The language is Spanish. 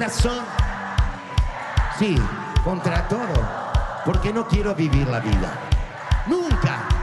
corazón. Sí, contra todo. Porque no quiero vivir la vida. Nunca.